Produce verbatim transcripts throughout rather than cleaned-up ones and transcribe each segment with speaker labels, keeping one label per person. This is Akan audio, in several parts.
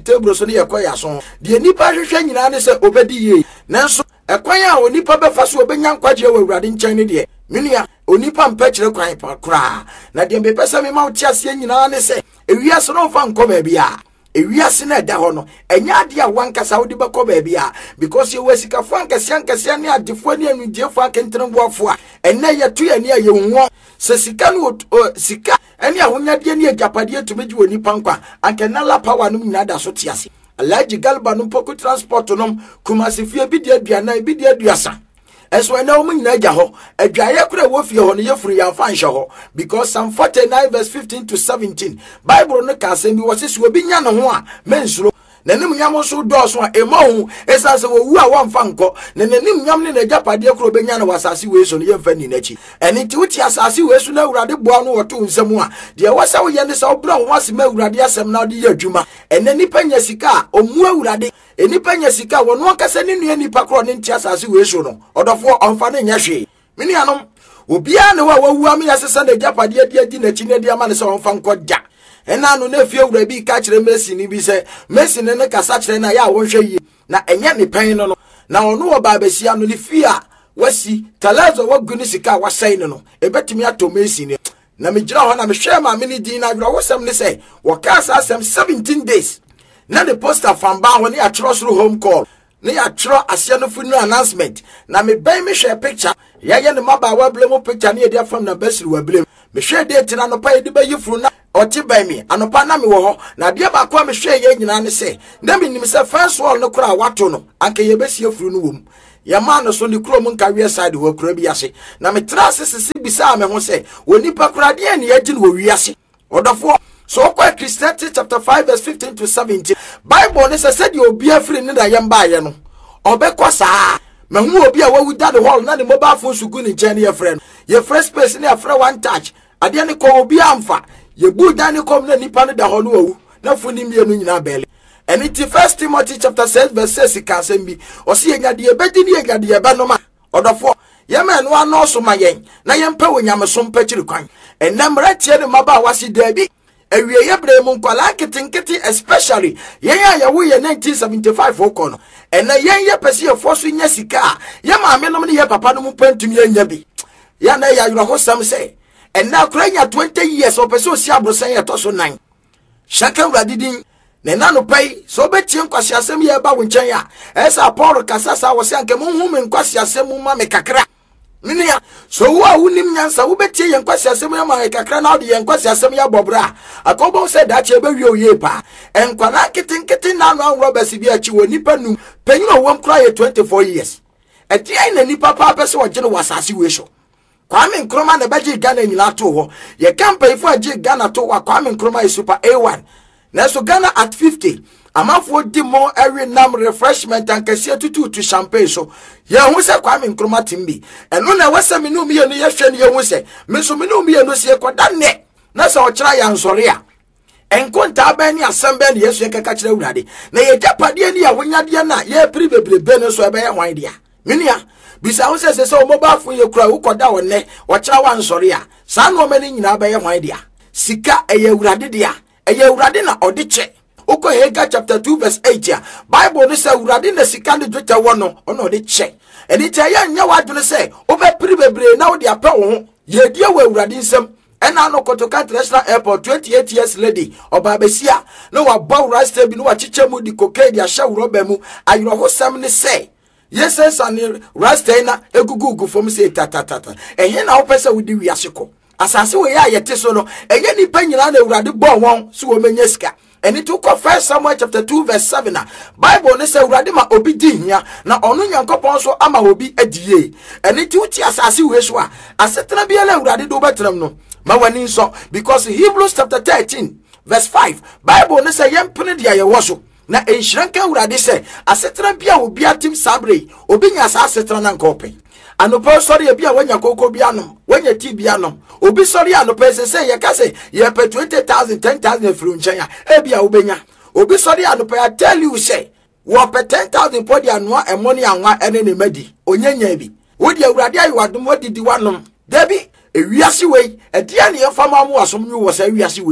Speaker 1: table so ne yekoya so de nipa hwehwe nyina ne se obedi ye nanso ekwan a onipa befa so obenya nkwaje wa awurade nkyɛn ne de menua onipa mpa kyerɛ kwan pa kra na de mbepesa me ma wo tiase nyina ne se ewiase no fa nkɔ ba bia ewiase na da ho no enya ade a wankasa wo de bɛkɔ ba bia because ye wasika fo ankase ankase ne adefo ne anudiefo akentenboafo a enne ye to ye ne ye hunwo se sika no sika ene ahonyade ne agapade tumegi onipa nkwa ankena la power no nyina da so tiase alaji galba no poko transport no kumase fie bi de aduana bi de aduasa eso ena wo nyina agya ho adwaye kura wo fie ho no yefuru ya fa nhye ho because Psalm forty-nine verse fifteen to seventeen Bible no ka se bi wo se so obi nya no ho a mensuro nanim nyam so do so a emahu esase wo wu a wonfa nko na nanim nyam ne agapade kura benya na wasase we so no yemfa ni nachi eni ti wuti asase we so na awurade boa no woto nsam a de wasa wo ye ne sa wo bra wo asem awurade asem na de ye adwuma ene nipa nya sika omu awurade enipa nya sika wono akasa ne nua nipa kro ne ntia asase we so no odofo onfa ne nya hwe mini anom obia ne wa wawu am ya sesa na agapade adi adi na chi ne de ama ne sa onfa nko ja ena no na fie wura bi ka kire Messi ni bi se Messi ne ne kasa kire na ya wonhwe yi na enya ne pen no no na ono wo ba besia no ne fie a wasi talazo wagu ne sika wasai ne no ebetimi ato Messi ne na me gira ho na me hwe ma me ni din na wura wosam ne se wo ka sa asem seventeen days na the poster from ba ho ne atro soro home call ne atro asia no funeral announcement na me ban me hwe picture ya ye ne maba wa blem picture ne ye dia fam na basiri wa blem me hwe date na no pa ye de ba yifuru na oti by me anopa na me wo ho na de ba kwa me hwe ye nyina ne se na me nim se first wall no kura wato no anke ye besi afuru no wom ya ma no so ne kuro mu nka we side wo kura bi ase na me tra sisi bisa me ho se woni pa kura de ne ye gi no wi ase odofo so kwa Christianity chapter five verse fifteen to seventeen Bible ne se said you obi afiri ne da ye mba ye no obekwa saa me hu obi a wawu da the hall na ne mobile phone sugu ne nche ne ye friend ye first space ne afra one touch ade ne ko obi amfa ye bu dan ne kom na nipa ne da ho no wawu na funi mienu nyina bele and it first Timothy chapter six verse six ka asem bi o se enya de ebedi ne enya de ebe no ma odofo ye ma no ano so ma yen na ye mpa wonyam so mpa kiri kwan enam ratie ne maba wasi dabi ewie ye bre mu nkwala kitinkiti especially yen ya ye wo ye nineteen seventy-five okono ena yen ye pese ye foso nya sika ye ma me no ne ye papa no mu pantum ye nya bi ya na ya yuro hosam se ena kuranya twenty years o pese o si abrosan ye to so nine shaka uradidin ne nanu pai so betie nkwasi asem ye ba wo nchen ya esa Paul kasasa wo se anke mu hu me nkwasi asem mu ma me kakra minia so wo a wunim nyansa wo betie ye nkwasi asem ya ma kakra na odi ye nkwasi asem ya bobra akobo se da che be wi oye pa enkwana kitinkiti na no Roberts bi achi wo nipa num penyo wo mkra ye twenty-four years eti ai na nipa pa pese wo gene wasase we so Kwame Nkrumah na baji Ghana nyina to ho ye campaign for agi Ghana to wa Kwame Nkrumah is super A one na so Ghana at fifty amafo di mo every nam refreshment and kese tutu to champagne so ye hu se Kwame Nkrumah timbi eno na wasa me no me no ye hwe ne ye hu se me so me no me no se koda ne na se o kira ya nsore a enkonta ba ni asamba ne yesu ye kaka kira urade na ye japade ni ya wonyade na ye pribebrebe ne so ebe ye hwan dia minia bisa hu se se so mobile phone ye kura wo koda wo ne o kira wa nsore a sa no me ni nyina ba ye hwan dia sika eye urade dia eye urade na odi che Oko Haggai chapter two verse eight ya Bible no say urade na sika ne dweta wo no ono de che eni tie ya nya wadwene say obe piri bebre na wo de apɛ wo ho ye die wo urade nsam ena no Kotoka International Airport twenty-eight years lady oba besia no wa baw rasta bi no wa chiche mu di koke di ahya wroba mu ayro ho sam ne say yes san rasta na egugugu fom say tatatata ehye na wo pese wo di wiase ko asase wo ya yete so no ehye ni pa nyina na urade bɔ won so wo menya sika. And it took First Samuel chapter two verse seven. Bible ne say urade ma obi di hia na ono Nyankopon so ama obi adie. And it uti asase we so a asetena biala urade do betram no. Ma wani so because Hebrews chapter thirteen verse five. Bible ne say yempene dia ye wo so. Na enhyiranka urade say asetena bia obi atim sabre obi nya asetena na nkope. Anopo sorry e bia wanya koko bia no wanya ti bia no obi sorry anopo se say ye ka say ye pe twenty thousand ten thousand fru nchen ya e bia obenya obi sorry anopo I tell you say wo pe ten thousand podi anoa e money anwa ene ne madi onyanya bi wo di awurade ayiwadom wodi di wanom dabi ewiase wei e dia ne yefama mu asom nyu wo sa ewiase wei mu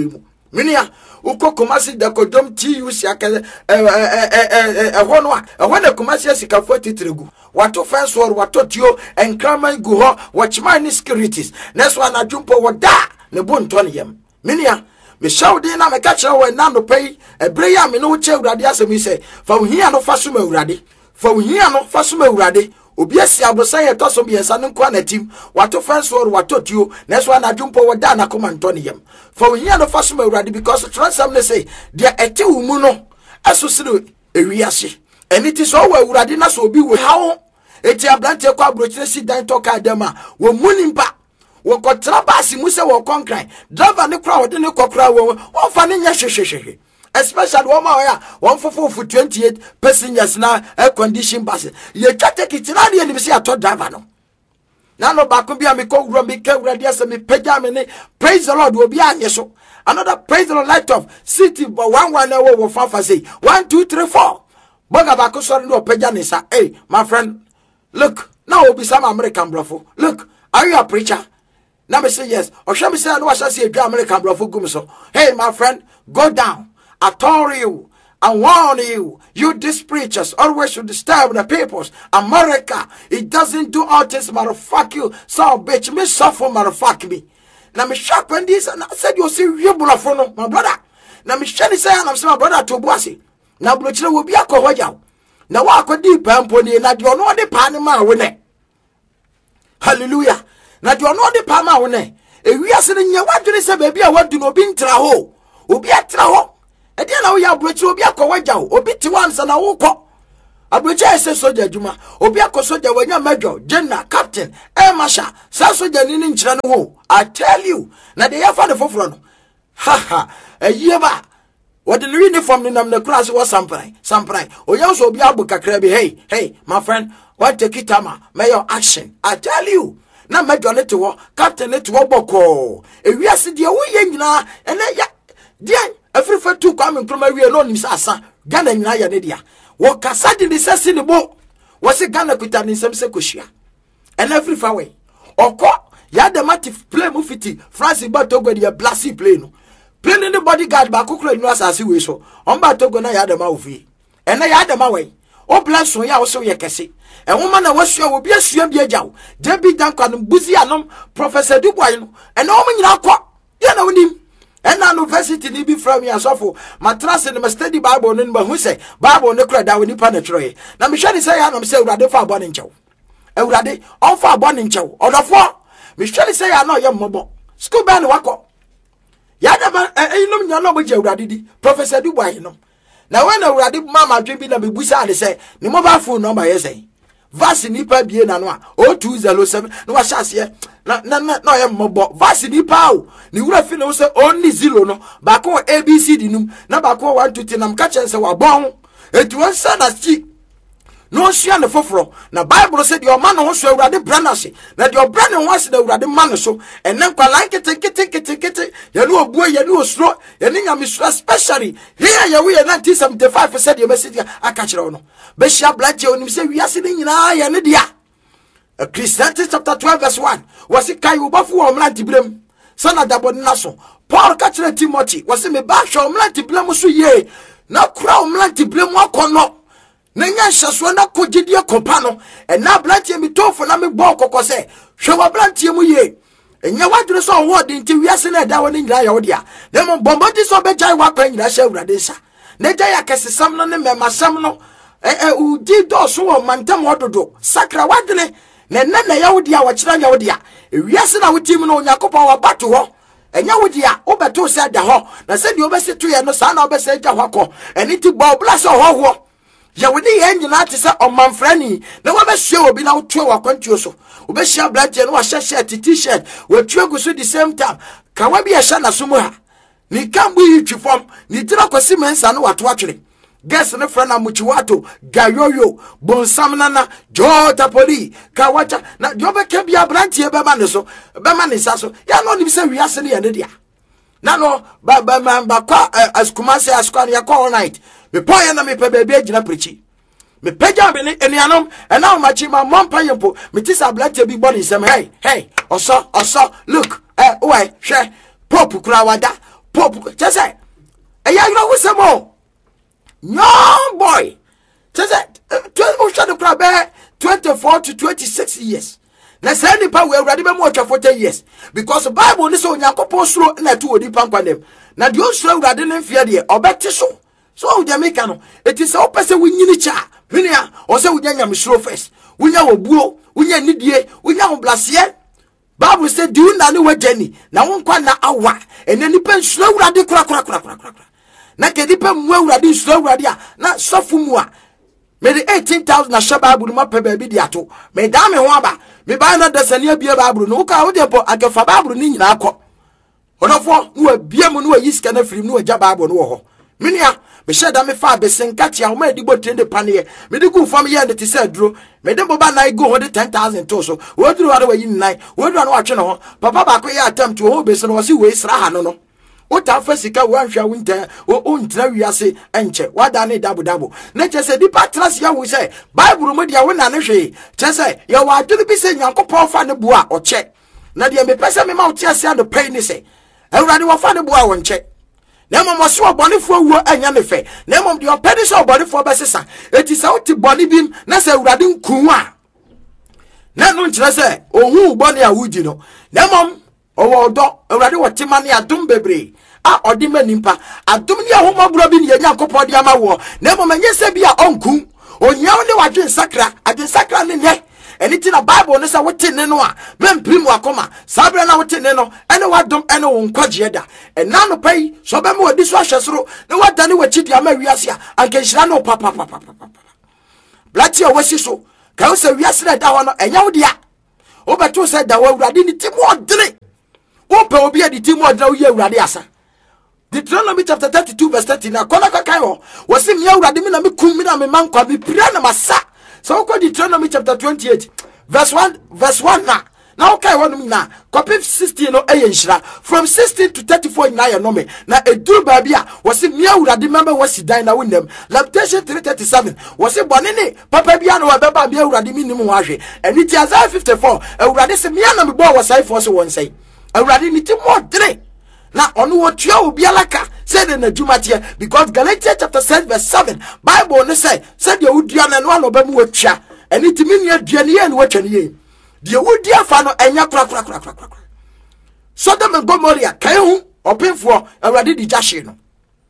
Speaker 1: Minia uko Kumasi da kodom T U C aka eh eh eh eh ho no a ho na Kumasi asika forty tregu wato fence war wato tio enkraman gu ho watchman ni securities next one adwumpo woda ne bonto ne yam minia me shawde na me ka kire wo na no pay ebre ya me no che urade asemi se fa hia no fa so ma urade fa hia no fa so ma urade obi asi abosan ye to so bi ensa no kwa na tim wato fence war wato tio next one adwumpo woda na komanto ne yam fa hia no fa so ma urade because transam ne say dia ete wu mu no aso sire ewiase eniti so wa urade na so obi we hawo eti ablante kwa brochire si dan toka dema wo munimpa wo kotra basi mu se wo konkran driver ne kra wo de ne kokra wo wo fa ne nya hwehwehwe especially wo ma ya one fofo for twenty-eight passengers na air condition bus ye twate kitina ne ni se ato driver no na no ba ko bia me ko wuro me ka wura dia se me pagya me ne praise the Lord obi anye so another praise the Lord light of city but one one na wo wo fa fa say one two three four boga ba ko so no pagya ne sa hey my friend. Look, now will be some American brofo. Look, are you a preacher? Now me say yes. Or shall me say I know I shall see a American brofo gumso. Hey, my friend, go down. I told you, I warn you. You these preachers always should disturb the peoples. America, it doesn't do all this, motherfuck you. So bitch, me suffer, motherfuck me. Now me shock when this and I said you see you brofo, my brother. Now me shani say I'm saying my brother to bossy. Now blochile will be a kohoja. Na wa akodi pampo ni na de ono de pa ne ma wo ne hallelujah na de ono de pa ma wo ne ewiase ne nya wadwene se ba bia wadu no obi ntra ho obi atra ho e de na wo ya brochi obi akọwaja ho obi ti wansa na wo kọ abrochi ese soja adwuma obi akosoja wanya major general captain e masha sa soja ni ni nkyira ne ho I tell you na de ya fa de foforo no ha ha eyi ba what the uniform in the class was samprai, samprai. Oh, you also be able to crabby. Hey, hey, my friend, what take it, Tama? May your action. I tell you. Now, make your little war, captain it to Woboko. If we are sitting away, and then, yeah, dear, every for two coming from a real alone, Miss Assa, Ghana in Ayadia. What Cassadi in the boat was a Ghana with an in some secusia. And every far away. Or caught, ya the matif play mufiti, Francis Batogo, the blasty plane. Plenty the bodyguard back who cried no as we so. On Batogo na yada mauvi. And I had them away. Oh, bless so ya also yakasi. A woman I was sure will be a swim be a jow. Debbie Duncan, Buzianum, Professor Dubois, and all men are quite. You know him. And now university ni be from me as awful. My trust in the study Bible and who say Bible no cry down when you penetrate. Now Michelle say I'm say rather far born in chow. And rather all far born in chow. Or the four. Michelle say I know your mobile. School band wako. Yada man, eh, you know, no, but you already Professor Dubois, you know. Now, when I already mamma dreaming of Busa, they say, the mobile phone number, you say, Vassinipa bien and one, oh, two zero seven, no, I shall see, no, no, no, no, I am mobile, Vassinipa, the Raffin was only zero, no, back on A B C, the num, no, back on one to ten, I'm catching so a bone, it was son as cheap. No she and the fofro. Now Bible said your man wants to already branasi. That your brother wants to already man so. And then kwa like it, take it, take it, take it. You know a boy, you know slow. You think I'm especially here. You we are nineteen seventy five percent your message. I catch it on. Bishop Black you and say we are sitting in eye and India. A Christianity chapter twelve verse one. Was it Kayu Bafu or Mlanti Blem? Son of Dabon Nasso. Paul catching Timothy. Was it me bash or Mlanti Blem was ye? Now crown Mlanti Blem walk on no. Nenya shaswana ko gidia kompano e na blantie mi tofo na me bo kokko se hwe wa blantie mu ye enya wadure so word nti wiase na da woni nyira ya wodia dem bombodi so bejai wa kwa nyira sha urade sha na ja ya kesesam no ne memasam no e e udi do so wo mantem ododo sakra wadene na na na ya wodia wa kira ya wodia e wiase na wotim no onyakopa wa bato ho enya wodia obeto se da ho na se di obeseto ye no sa na obese ja hwakọ eni ti bo blase ho ho ya wodi yengi na ati se omanfrani na wa be hwe obi na wotwe wa kwantuo so obe hia black no wa hye t-shirt wa twe gu so the same time ka wa bi ya hya na so mu ha ni kambu yi twifom ni tira kwasi mensa no wato atwere guess ne frana muchiwato gayoyo bonsam nana jota poli ka wacha na jobe ke bia brantie be ma ne so be ma ne sa so ya no ni se wiase ne ya ne dia na no ba ba ba kwa askumase askwan ya all night me poye na me pe baby agina prechi me peja be ni enianom e na machi ma mompa yempo me tisa blate bi body sem hey hey oso oso look eh why hwe pop kura wada Pope, just say, a young with some more. Young boy, just say, twenty-four to twenty-six years. Na say nipa we awurade be mo twa forty years because the Bible ni so Onyankopon suro na to odi pankwanem na de osuro awurade ne mfia de obeti so so o de make no eti se o pese wunyini cha hwenia o se wunya nyamsuro first wunya wobuo wunya nidie wunya oblaseye. Bible say do na ne wagani na wonkwa na awa ene nipa nsuro awurade kura kura kura kura na kedipa mu awurade nsuro awurade a na sofu mu a me the eighteen thousand na shaba Bible ma pe ba bi di ato me da me ho aba me ba na dasania bia Bible no ka wo de po akefa Bible ni nyina akọ odofo no abia mu no ayi sika na firim no agya Bible no wo ho menia me sheda me fa besenka tia wo ma di bo trende pane me di ku fam ye ne ti se duro me de bo ba na go ho de ten thousand to so wo duro wa de wayi nine wo duro no wa twe no ho papa ba ko ye attempt wo ho be se no si we sra ha no no Ota fasika wanhwa winter o ontra wiase enche wada ne dabu dabu na chese di patras ya wo say Bible mu dia wo na ne hwe chese ya wa aduru bi se Nyankopon fa ne bua o che na dia me pese me ma o tia se ado pay ni se Ewurade wo fa ne bua wo nche na mama so obonefo wuo anya ne fe na mom dia pedi so obonefo be sesa eti se wo ti boni bim na se Ewurade nku a na no nchire se ohu boni a wudi no na mom owo odo Ewurade wo tema ne adom bebre a odima nimpa adom ne ahomabro bi ne Nyankopon de ama wo na mom anye se bia onku onyaw ne wadwen sakra adwen sakra ne ne eni na Bible ne sa wote ne no a bemprim wakoma sabra na wote ne no ene wadom ene wo nkwaje da ena no pai so be me wadi so ahwesoro ne wadane wachidi ama wiase a anka nhira no papa papa papa blati o wasi so ka wo se wiase na da ho no enya wo dia wo beto se da wo Awurade ni ti mo odene wo pe obi adi ti mo odene wo ye Awurade asa Deuteronomy chapter thirty-two verse thirty na kona ka kai ho wo se me Awurade me na me kum me na me mankwa me pira na masa. So ko Deuteronomy chapter twenty-eight verse one verse one na na okay one na copy sixteen no eye nhira from sixteen to thirty-four na ye no me na eduru ba bia was me Awurade member was dan na wonam Lamentation three thirty-seven was bone ne papa bia no ba ba bia Awurade mi nim ho ahwe eni ti Isaiah fifty-four Awurade se me na me bo wasai for so won say Awurade ni ti mo dre na onu wo tua obi alaka say the na dwumatie because Galatians chapter six verse seven Bible ne say say the wudua na no ano ba mu watua eni ti me nua dua ne ye ne watwa ne ye de wudua fa no enya kra kra kra kra kra Sodom and Gomorrah kai hu openfo Awurade di jashe no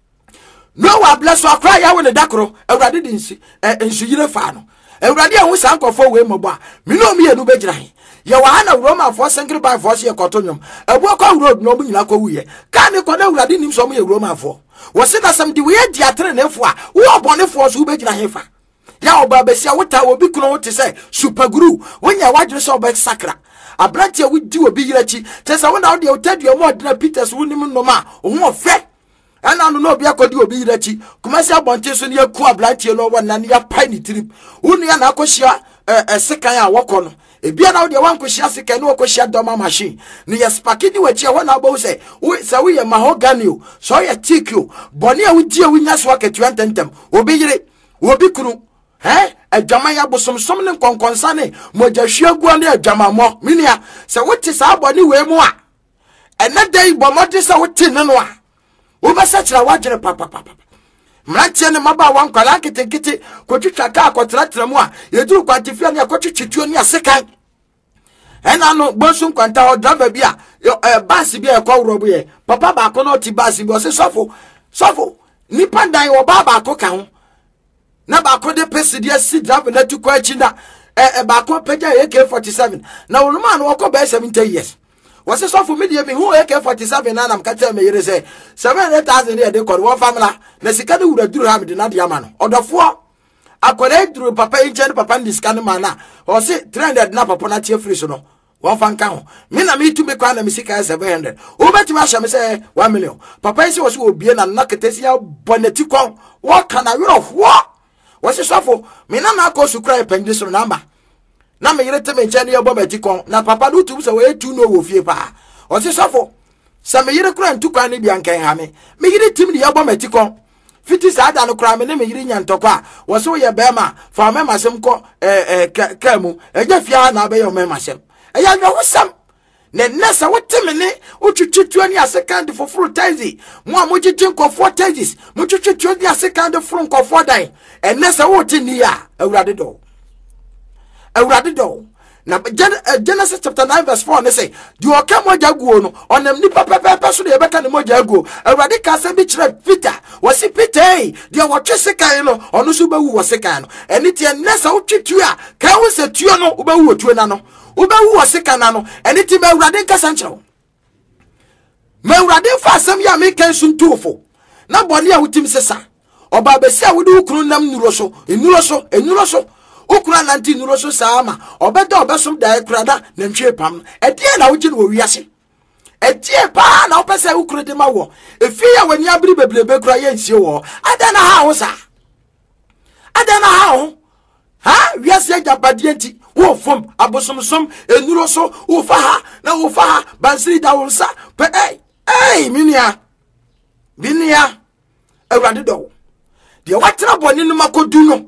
Speaker 1: no wa bless wa kra ya wo ne dakoro Awurade di nsi ensu yire fa no Awurade ahu sankofo we mobo a me no me enu begira he ye wa hana Roma for single by force ye kotonyom ebu ko road no bunyina ko wuye ka ne ko na Awurade nim so mo ye Roma for wo se na sam di we di atre ne fo a wo obonefo so begira he fa ya oba besia wota obi kuno wote say super guru wonya wadwere so oba sakra abranti a wudi obi yirachi tesa wona wo de otadua mo odina Peters wonim no ma wo fe ana no no obi akodi obi yirachi kumasi abonte so ne yaku abranti no wona ne ya pai ni trip wonu ya na akohia eh sekan a wokono ebia na wo de wankohia sekan no wokohia doma machine ne ya spakidi wachi wona abo say we say we mahogany o so ya tikio boni a wudi a wunya so aketu antentem obi yire obi kunu eh adwama ya bosomsom ne konkonsane mogahwe agua ne adwamamo minia se wote sa abone we mu a ene dai bomode se wote ne no a wo besa kira wagere papa papa mratie ne maba wan kwala ketekete kotwitwa ka akotratra mu a yeduru kwantifia ne akotwitwituo ne asekan ena no bonsun kwanta ho driver bia eh bus bia ekwo bo ye papa ba ko no ti bus bi o se sofo sofo nipa dan wo ba ba ko ka ho na ba ko de presidia si driver na tu kwa chinda eh ba ko peja A K forty-seven na woluma no ko ba seventy years was so for me me who A K forty-seven na nam ka tell me yere say seven hundred thousand e de ko one family na sika de wura duru ha me de na de ama no odofo akore duru papa inche papa ndiska ma na o say three hundred na papa na tie free so no one fan kan me na me tu me kwa na me sika seven hundred o beti ma sha me say one million papa isi was obie na na ketesi ya boneti kon what can I of what was so for me na na ko sukra epende so number na me yire teme nche ne ye bometi kon na papa no tu se we tu no wo fie pa o se so for se me yire kura ntu kwa ne bia nkan ha me me yire tim ne ye bometi kon fiti sa ada no kura me ne me yire nya ntokwa wo so ye be ma fa me masem ko eh eh ka mu eja fia na be ye me masem eya nwo sam ne nessa what temene uchuchu ani asecond for fruit taxi mo amojije nkofo taxis mo chuchu ani asecond for nkofo dan and nessa what ni ya awurade do awurade do na Genesis chapter nine verse four ne say di o ka moja guo no onam ni papa papa so de e beka ne moja guo awurade ka se bi kire Peter wasi Peter di o twe sekan no ono so ba wu wo sekan no eni tie nessa wo twitu a ka wo se tuo no wo ba wu otuo na no wo ba wu wo sekan na no eni tie ba awurade ka sanchero ma awurade fa asem ya me kan sun tuofo na bone a wutim sesa oba besi a wo de ukunu nam nuro so enuro so enuro so ukura nanti nuro so sama obeda obesom da ekrada na ntwe pam edie na wugi no wiase edie pa na opese ukuru de ma wo efi ya wani abiri beblebe kura ye nsie wo adana ha wo sa adana ha wo ha wiase agabade nti wo fom abosomsom enuro so wo fa ha na wo fa ha bansiri da wo sa pe eh eh minia minia awurade do de watena boni no makodu no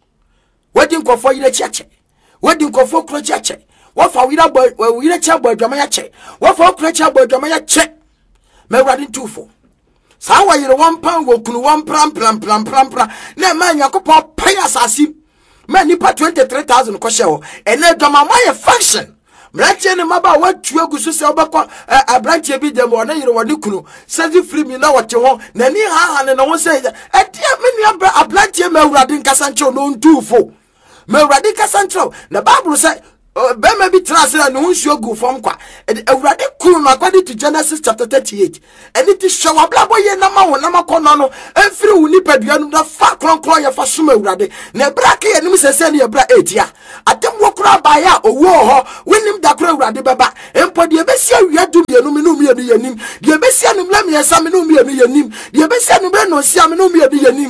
Speaker 1: wadi nkofo yire chiache wadi nkofo kro chiache wafa wira boy wira chia boy dwama ya che wafa kro chia boy dwama ya che me wadi tufo sa wa yire one pound wo kunu one pram pram pram pram pram na ma nyakopo pay asasi ma nipa twenty-three thousand ko shewo ene dwama ma ye function mrache ne maba watu agusu se obakọ abranche bi dem wona yire woni kunu sezi free mi na wote ho na ni ha ha ne no ho se e dia me ni abranche ma awurade nkasa nche no ntufo ma awurade nkasa nche na bible say be ma bi trasera no nsuo gu fom kwa awurade kunu no according to Genesis chapter thirty-eight and it is show ablabo ye na ma wo na makono no emfiri wo ni padua no da fa kronkron ye fa suma awurade na brake ye nim sese ne ye bra etia atem wo kura ba ya owo ho winim da kura awurade beba empo de besi awia dum ye no me no me ye nim de besi anum la me yesa me no me ye nim de besi anum bre no sia me no me ye nim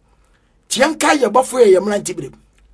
Speaker 1: tianka ye bofo ye mra ntibire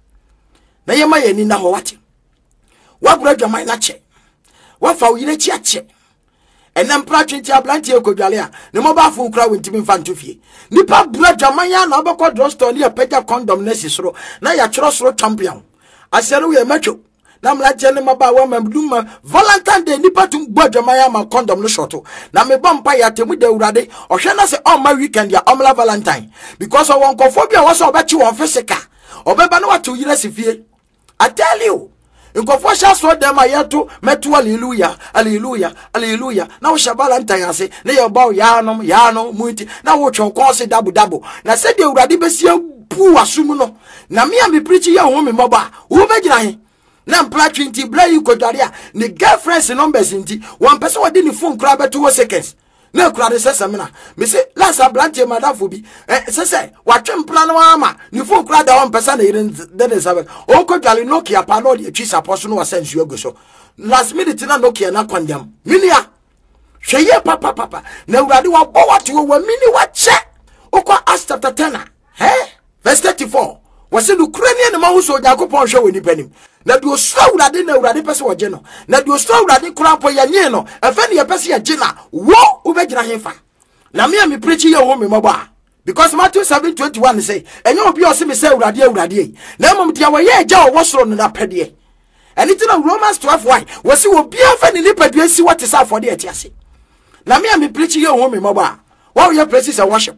Speaker 1: na ye ma ye ni na ho wate wagura dwamai na che wafa uyire chi ache enam pratwenti ablanti ekodwale a ne mobafo ukra wentimi mfa ntofie nipa bura dwamai na obekọ drugstore ne pega condom na sisoro na ya choro soro champion asere we macho na mlaje ne maba wa mamduma Valentine Day nipa tum bua dwamai ma condom no shoto na me bompa ya temu de urade ohwe na se on ma weekend ya omla Valentine because of one kofobia was obechi won physical obeba na watu yire sifie. I tell you nkofo sha so dem ayeto metu hallelujah hallelujah hallelujah na wo shabala ntanyase na ye bawo yanom yano muti na wo twonko se dabu dabu na se de urade besia pu asum no na me am preach ye ho me moba wo begina he na mpla twenty bra yi kodware a ne girlfriends numbers nti one person wodi ni phone kra beto wo seconds na kra de sesemina me se last blanche madafo bi eh sese watwe mpla no ama ni phone kra da one person na yire de seven o kodware Nokia pa no de twisa poso no wasensu aguso last minute na Nokia na kwandam minia hweye papa papa na urade wa bo wate wo mini wa che ukwa Acts chapter ten eh verse thirty-four wase no kurani ne ma wo so Yakobon hwe woni panim na do so urade na urade pese wo je no na do so urade kurampo ya nye no efe ne ye pese ya je na wo ubegina hefa na me am preach ye wo me moba because Matthew seven twenty-one say enye obi o se me say urade urade na mom tia wo ye ja wo soro no na pede eni ti na Romans twelve one wase wo bia fa ne nipadua si what is for the etiase na me am preach ye wo me moba wo ye practice worship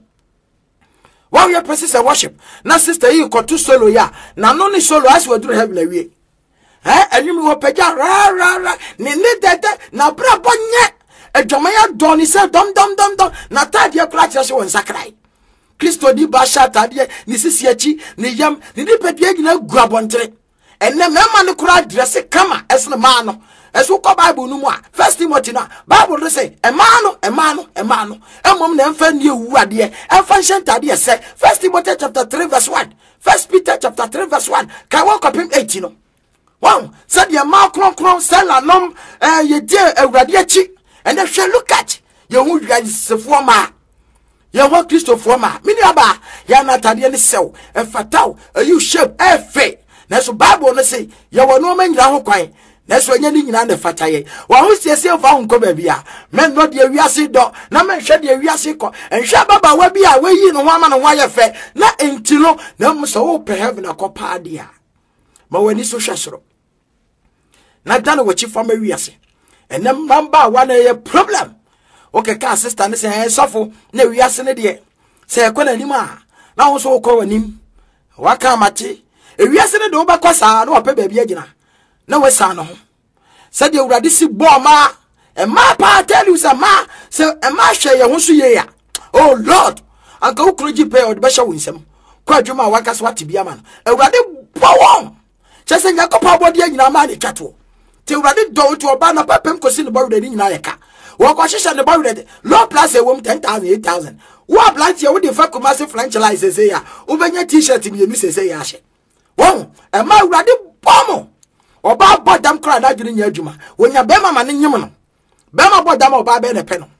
Speaker 1: Wow, your practice worship. Na sister, you got two solo ya. Na no ni solo as we do have na we. Eh, and you will pay ra ra ra. Ni ni dede na bra bonye. E jomaya doni se dom dom dom dom. Na tadie kuracha se won sakrai. Kristo di basha tadie ni sisi echi ni yam ni di pedie gina guabontre. Enne mema ni kura dresse kama esne ma no. Esu ko Bible no mu a First Timothy na Bible say e ma no e ma no e ma no emom na emfa nie wu ade emfa nhentade say First Timothy chapter three verse one First Peter chapter three verse one kai wo kopim eight no wow said ye ma kron kron sell anom eh ye die awurade achi and then she look at ye hu wiasefo ma ye ho Christopher ma mini aba ya na tade ne sew e fataw you shape e fe na so Bible no say ye wo no ma nyira ho kwan Neso nya ni nyina ne fataye wa ho siesie fa ho ba bia men no de wiase do na men hwe de wiase ko enhwe baba wa bia we yi no ho ama no ho aye fe na entilo na mso wo pe heaven akopa dia ma wani so hwesoro na dana wachi fa ma wiase and then number one a problem. Okay, ka sister ne say sofo na wiase ne de say ekwana nima na wo so ko wanim waka mate e wiase ne de wo bakọ saa na opa baabi agina na we saa no ho say de urade si bo ma e ma pa tell you say ma say e ma hwe ye ho so ye ya oh lord anka wo kroji pay o de be hwe wo nsem kwa adwuma waka so wate bia ma no e urade bo won chese nyakopa bodi agina ma ne twato te urade do to oba na papem kosi ne bo urade nyina ye ka wako shisha ne bawre low plus a wom ten thousand eight thousand wa plant ya we dey fa commercial franchise say ya ubenya t-shirt mi emi say ya hye won e ma urade bomo oba bodam kra da dwene nya adwuma wonya be mama ne nyim no be ma bodam oba be ne pe no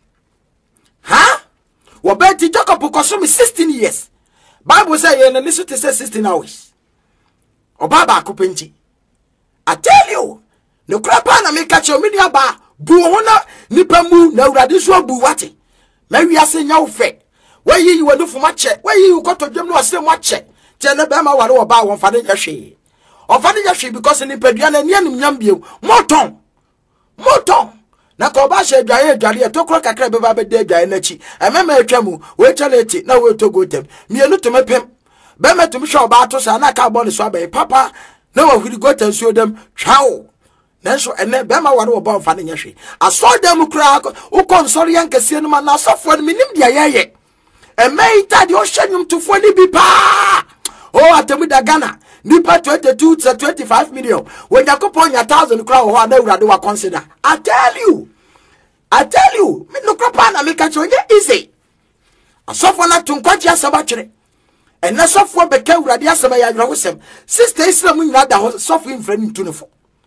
Speaker 1: ha wo be ti Jacob koso me sixteen years Bible say ye ne so te say sixteen hours oba ba akopenti I tell you no kra pa na me catch o me dia ba bu hona nipa mu na urade so bu wate ma wiase nya wo fe wayi yi wonu fuma che wayi yi koto dwem no ase mo che te na be ma ware wo ba won fa de hwe o fa de hwe because nipa dua na ne anim nyam biem moton moton na ko ba she dwaye dware to kro kakra be ba be de dwaye na chi emema atwa mu we chaleti na we to go tem mienu to mepem be metum hwe oba to sa na ka bo ne so abai papa na wa huri go tem so dem twawo nanso ene be ma ware wo ba mfa ne nyehwe aso dem kura wo konsori yankese no ma na asofo no minim dia yeye emeita de o hyenyum tofo ni bi pa o atemu da Ghana nipa twenty-two to twenty-five million when yakopo nya one thousand kura ho na urade wa consider. I tell you I tell you me no kura na me ka cho ye easy asofo na tunkwaji asaba kire ene sofo be ka urade asaba ya adwo hosem sister Islam nyina da sofo infrani tunefo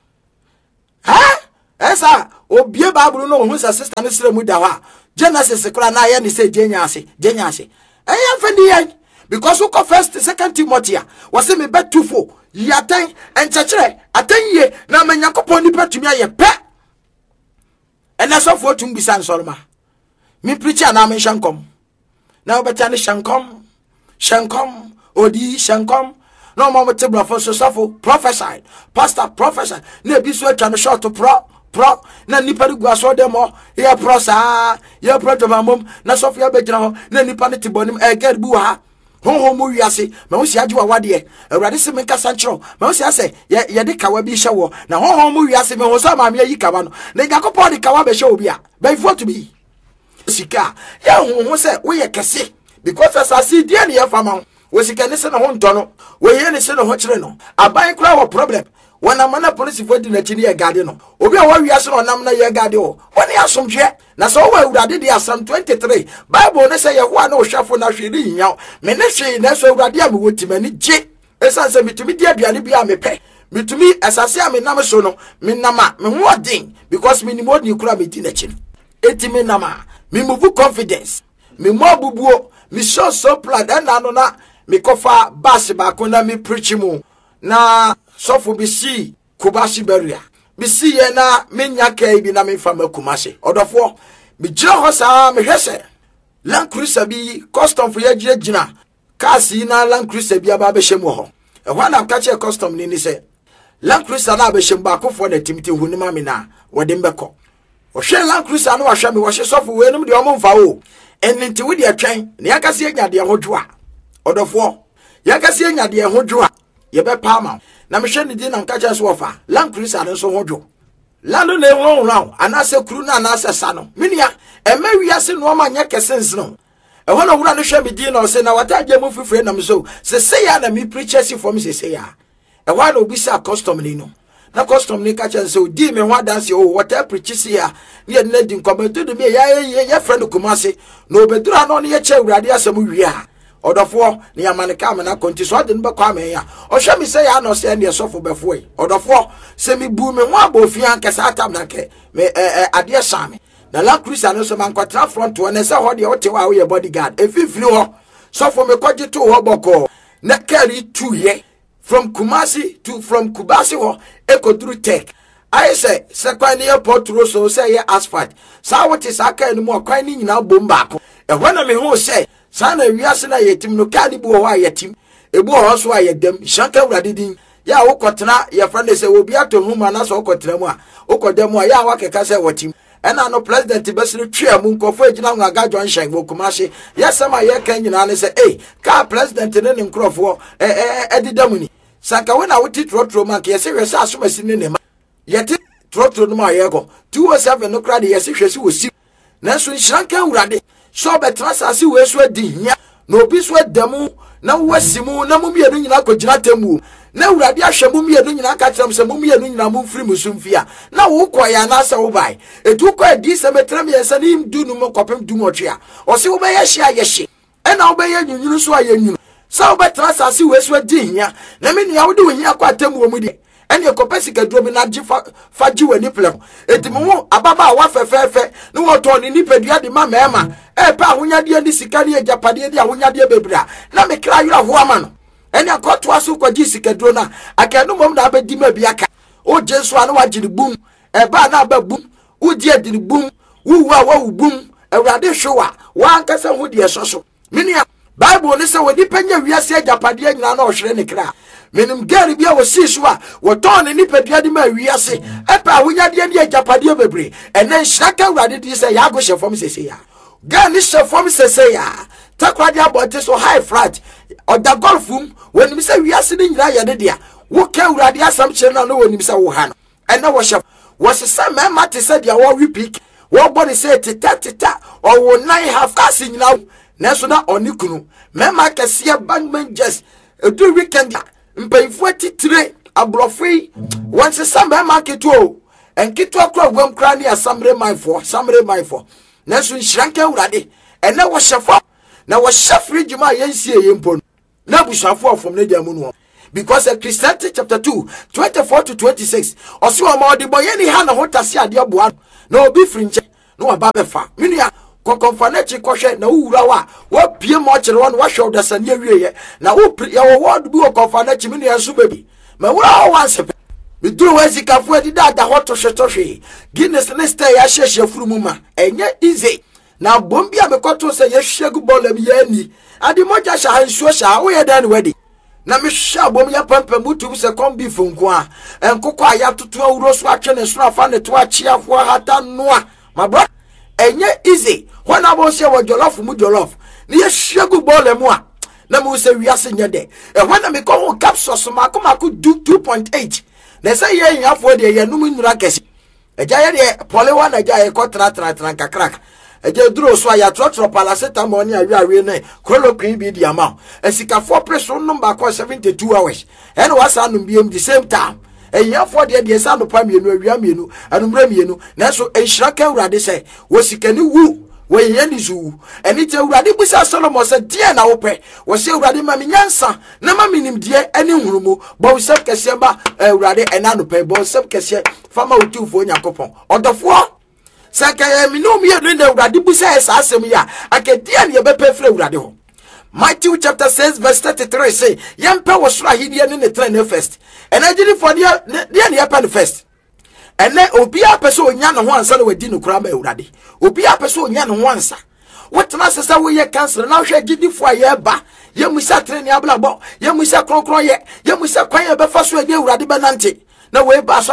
Speaker 1: ha esa obie Bible no ho sa sister ne sere mu da ho Genesis kura na ye ne say jenyase jenyase eya mfandi ye because who go first second Timothy was me bet two four yaten enchechere atenye na manyakopon ni petumi aye pe ena so for tum bisa nsorma me preacher na me shankom na obeta ne shankom shankom odi shankom no mama tebra for so so prophesy pastor prophesy na bi so atwa no short pro pro na nipa gu aso dem o ye pro sa ye pro to mamom na sofia be gina ho na nipa ne tibonim e gad bu ha honhom mu wiase ma wo si age wa wade awurade se me kasa nchro ma wo si ase ye ye de kawa bi hye wo na honhom mu wiase me ho so ma me yi kawa no na yakopɔ de kawa be hye obi a be for to be sika ye honhom se wo ye kese because as I see dia ne ye fama wo sika ne se no ho ntono wo ye ne se no ho kire no aban kura wo problem wana mana police for di na chi ne gade no obi a wa wiase no nam na ye gade o woni asomhwe na so wa awurade di asam twenty-three Bible ne say ye ho na ohwafo na hweri nyaw me ne hwe na so awurade am wotimani je esan se mitumi di aduane bi a mepe mitumi asase a me nam so no me nama me ho odin because me ni mo ni kura me di na chi eti me nama me move confidence me mo bubuo me show so plan na no na me kofa bass ba ko na me preach mu na sofo bi si Kumasi beria bi si ye na menya kai bi na me fama Kumasi odofo bi gira ho sa me hwese Land Cruiser bi custom for ye gira gina kasi na Land Cruiser bi aba be hyem ho e ho na ka che custom ni ni se Land Cruiser na be hyem ba akofo na timti huni ma me na wode mbekọ o hwe Land Cruiser na wa hwe me wo hye sofo we num de o mfa o ennti wo de atwan na yakase anya de ho dwoa odofo yakase anya de ho dwoa ye be pa ma na me hwe ni di na nka che so ofa Land Cruiser no so ho dwo lando na ehun ran anase kuru na anase sa no minia e ma wiase no ma nya kesens no e ho na wura no hwe me di na o se na wata agye mu fifre na me so se se ya na me preacher si for me se se ya e ho na obi sa custom ni no na custom ni ka che so di me ho dance o wata preacher si ya ne na di nkometo de me ya ya friend Kumasi na obedura no ne ye che urade asem wi a odofo ne amane ka me na konti so ade no be kwa me ya o hwe me se ya no se ne sofo befo e odofo se mi bu me ho abofia ankasa atam na ke me ade same na Land Cruiser no so man kwatra front one se ho de wote wa wo ye bodyguard efifiri ho sofo me kwaje to ho boko na carry two ye from Kumasi to from Kumasi ho ekoduru tech I say se kwan ne airport ro so say ye asphalt sa wote sa kan mu kwan ni nyina bomba ko e ho na me ho say sana wiase na yetim no kadi bu ho ayetim ebu ho so ayedam shanka wradidin ya wo kotena ye friend say obi ato huma na so kotena mu a okodemu a ya wa keka se watim ena no president besiri twa mu nkofo agina ngaga John Shen wo kumashi yesama ye kan nyina ne se eh ka president ne ne nkrofo eh eh edidamu ni sanka we na wuti trotro man ke yesi hwese asomasi ne ne ma yeti trotro no ma ye go two oh seven no kra de yesi hwese wo si na so nhranka awurade so betra sase we so adi hia na obi so adamu na wasimu na mumienu nyina kogina temu na awurade ahwemu mienu nyina ka kyerem se mumienu nyina mu mfiri musumfia na wo koya na asa wo bai etu ko adi se metrem yesa ni mdu nu mkopem du motwea o se wo be ye hia ye hye ena wo be ye nyunyunu so aye nyunu sa wo betra sase we so adi hia na me nua wo de wo hia kwa temu mu de ene kopesi kaduro bi na gifa faji wani plem etimo ababa wa fefefe ne woto ni nipadua de ma mema e pa ahonyade ni sika ne agapade de ahonyade bebra na me kra yura ho ama no ene akoto aso kwaji sikaduro na akanu mom na abedi ma biaka o jesu anu wagiri bum e ba na ba bum udi adiri bum wuwa wa bum awrade hwewa wa ankasa ho de soso minia bible ne se wodi panya wiase agapade nyina na ohwere ne kra menim gari bia wo siswa wo ton ni padua de ma wiase epa ahonyade ne agapade bebre ene nhyaka awrade di se ya go hyefom sese ya gani hyefom sese ya takwade abote so high flat oda golfum wenim se wiase ne nyina ya de dia wo ka awrade asam kire na no wenim se wo ha no ene wo hyef wo sese mema te se dia wo repeat wo body se teta teta o wo nine half kasi nyina neso na onikunu mema kese bangman just do weekend mpayifo titire abrofui wanse sambe market o enkito akra gwam kra ne asamre maifo samre maifo neso nhranka awurade ene wo hyefo na wo hyefri juma yensie yempo na bushafo ofom ne jamu no because Christianity chapter two twenty-four to twenty-six oso ma odiboye ni ha na hotase ade boa na obi frinche no aba befa menua kokonfanechi kohwe na uwura wa wo pie mo kire won wo hwe odasane awieye na wo ya wo word bi kokonfanechi me ne so baby ma wura wanse me duro wazikafu adi da da hoto hwetohwe Guinness ne stay ya hyehye furu mu ma enye easy na bombi a mekoto se ye hwegu bolam ya ni adi moja sha hansuo sha wo ye dan wedi na me hwa bom ya pampa mutu se kombi funko a enkoko aya tutu awuro so atwe ne so afa ne to achiafo hata noa my brother enye easy when abo se wo jollof mu jollof ni ye hwegu bolam a na mu se wiase nyede e when me ko capsules ma ko ma ko two point eight na say ye yafo de ye num nyura kesi eja ye de polewa na eja ye ko tra tra tra kakrak eja duro so ya trotro paracetamol ni awi awi na chloroquine bi di ama esikafo preso number ko seventy-two hours and was anum bi the same time eyafo de de sa no pa mienu awia mienu anumra mienu na so enhiraka awurade se wosikani wu wo ye ni zu eni te awurade busa Solomon se die na wo pe wo se awurade ma me nyansa na ma minim die eni hurumu bo sep kese ba awurade ena no pe bo sep kese fama utufo nyakopon odofo saka ye mi no mi ye na awurade busa esa asem ya akadie ne ye be pe fre awurade ho Matthew chapter six verse thirty-three say yempe wo sura hidie ne ne train first enagiri for dia dia ne yepa first ene obi a peso onya no ho ansa na wadi no kura ma awurade obi a peso onya no ho ansa wotena sesa wo ye cancer na hwe gidifo aye ba ye musa train ya blabo ye musa kronkron ye ye musa kwan ye be fa so adi awurade be nante na we ba so